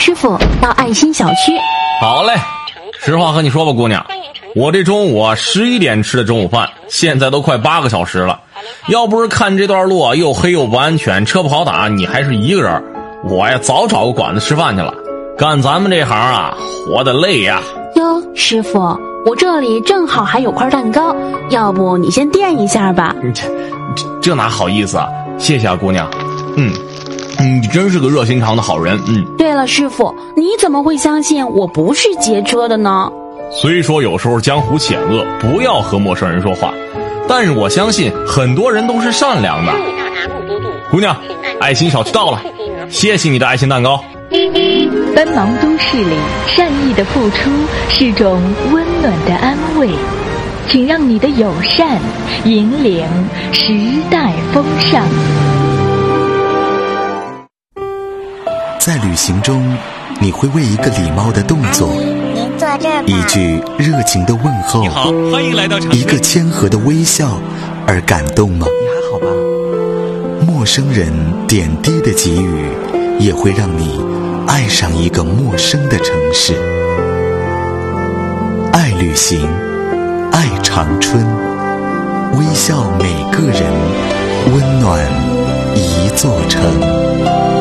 师傅到爱心小区。 好嘞，实话和你说吧，姑娘，我这中午11点吃的中午饭，现在都快8个小时了。要不是看这段路又黑又不安全，车不好打，你还是一个人，我呀早找个馆子吃饭去了。干咱们这行啊，活得累呀。 哟，师傅，我这里正好还有块蛋糕，要不你先垫一下吧。 这哪好意思啊，谢谢啊，姑娘。你真是个热心肠的好人。 对了，师傅，你怎么会相信我不是劫车的呢？ 虽说有时候江湖险恶，不要和陌生人说话，但是我相信很多人都是善良的。姑娘，爱心小区到了，谢谢你的爱心蛋糕。 奔忙都市里，善意的付出是种温暖的安慰，请让你的友善引领时代风尚。 在旅行中，你会为一个礼貌的动作， 您坐这儿吧， 一句热情的问候， 你好，欢迎来到长春， 一个谦和的微笑而感动吗？ 你还好吧？ 陌生人点滴的给予，也会让你爱上一个陌生的城市。爱旅行，爱长春，微笑每个人，温暖一座城。